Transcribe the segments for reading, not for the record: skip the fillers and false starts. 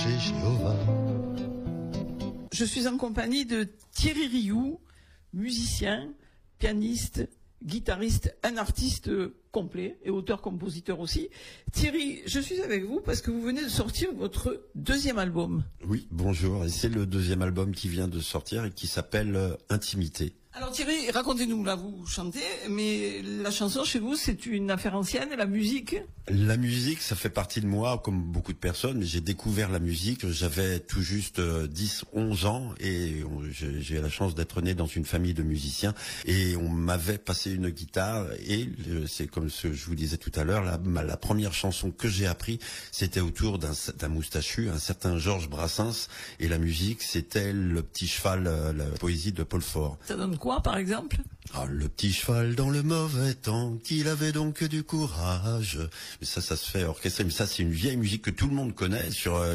chez Jéhovah. Je suis en compagnie de Thierry Rioux, musicien, pianiste, guitariste, un artiste complet et auteur-compositeur aussi. Thierry, je suis avec vous parce que vous venez de sortir votre deuxième album. Oui, bonjour. Et c'est le deuxième album qui vient de sortir et qui s'appelle Intimité. Alors Thierry, racontez-nous, là vous chantez, mais la chanson chez vous c'est une affaire ancienne, et la musique? La musique, ça fait partie de moi, comme beaucoup de personnes, mais j'ai découvert la musique, j'avais tout juste 10-11 ans, et j'ai la chance d'être né dans une famille de musiciens, et on m'avait passé une guitare, et c'est comme ce que je vous disais tout à l'heure, la première chanson que j'ai appris, c'était autour d'un moustachu, un certain Georges Brassens, et la musique, c'était Le Petit Cheval, la poésie de Paul Fort. Ça donne quoi, par exemple? Le petit cheval dans le mauvais temps, qu'il avait donc du courage. Mais ça se fait orchestrer. Mais ça, c'est une vieille musique que tout le monde connaît,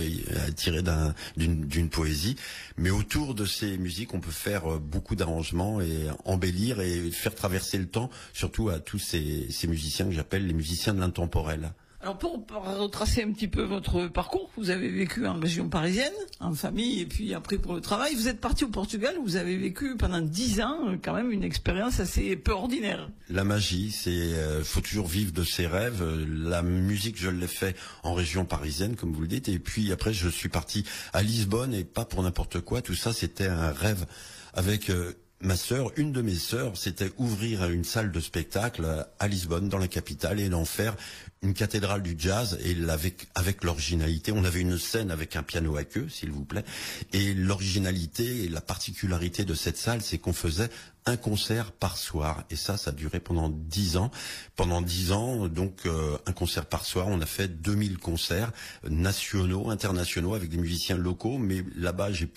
tirée d'une poésie. Mais autour de ces musiques, on peut faire beaucoup d'arrangements et embellir et faire traverser le temps, surtout à tous ces musiciens que j'appelle les musiciens de l'intemporel. Alors pour retracer un petit peu votre parcours, vous avez vécu en région parisienne, en famille, et puis après pour le travail. Vous êtes parti au Portugal, où vous avez vécu pendant 10 ans, quand même une expérience assez peu ordinaire. La magie, faut toujours vivre de ses rêves. La musique, je l'ai fait en région parisienne, comme vous le dites, et puis après je suis parti à Lisbonne, et pas pour n'importe quoi. Tout ça, c'était un rêve avec ma sœur, une de mes sœurs, c'était ouvrir une salle de spectacle à Lisbonne, dans la capitale, et d'en faire une cathédrale du jazz, et avec l'originalité. On avait une scène avec un piano à queue, s'il vous plaît, et l'originalité et la particularité de cette salle, c'est qu'on faisait un concert par soir, et ça durait pendant 10 ans. Pendant 10 ans, donc un concert par soir, on a fait 2000 concerts nationaux, internationaux, avec des musiciens locaux, mais là-bas j'ai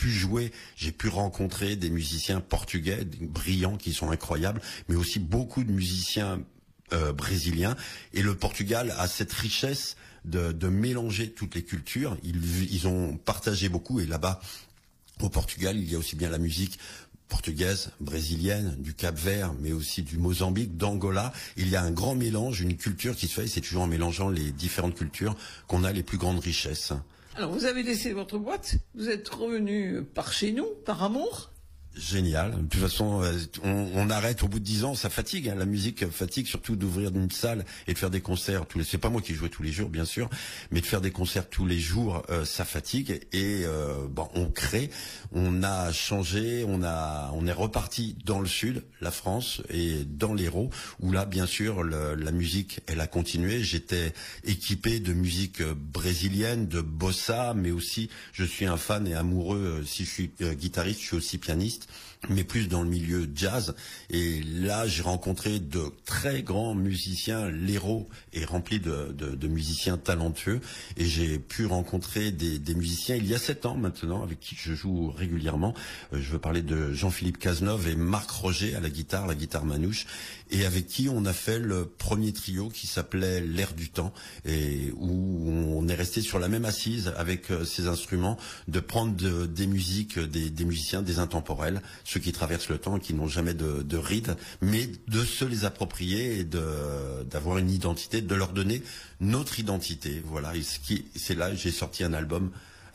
pu rencontrer des musiciens portugais, brillants, qui sont incroyables, mais aussi beaucoup de musiciens brésiliens. Et le Portugal a cette richesse de mélanger toutes les cultures. Ils ont partagé beaucoup, et là-bas, au Portugal, il y a aussi bien la musique portugaise, brésilienne, du Cap-Vert, mais aussi du Mozambique, d'Angola. Il y a un grand mélange, une culture qui se fait, et c'est toujours en mélangeant les différentes cultures qu'on a les plus grandes richesses. Alors vous avez laissé votre boîte, vous êtes revenu par chez nous, par amour? Génial. De toute façon, on arrête au bout de 10 ans, ça fatigue. La musique fatigue, surtout d'ouvrir une salle et de faire des concerts tous les. C'est pas moi qui jouais tous les jours, bien sûr, mais de faire des concerts tous les jours, ça fatigue. Et on crée, on a changé, on est reparti dans le sud, la France, et dans l'Hérault, où là, bien sûr, la musique, elle a continué. J'étais équipé de musique brésilienne, de bossa, mais aussi, je suis un fan et amoureux. Si je suis guitariste, je suis aussi pianiste, mais plus dans le milieu jazz. Et là, j'ai rencontré de très grands musiciens. L'Hérault est rempli de musiciens talentueux, et j'ai pu rencontrer des musiciens il y a 7 ans maintenant, avec qui je joue régulièrement. Je veux parler de Jean-Philippe Cazeneuve et Marc Roger à la guitare manouche, et avec qui on a fait le premier trio qui s'appelait L'air du temps, et où on est resté sur la même assise avec ces instruments, de prendre des musiques, des musiciens, des intemporels, ceux qui traversent le temps et qui n'ont jamais de rides, mais de se les approprier et d'avoir une identité, de leur donner notre identité. Voilà. Et c'est là que j'ai sorti un album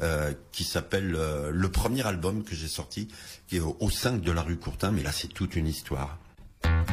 qui s'appelle le premier album que j'ai sorti, qui est au 5 de la rue Courtin, mais là c'est toute une histoire.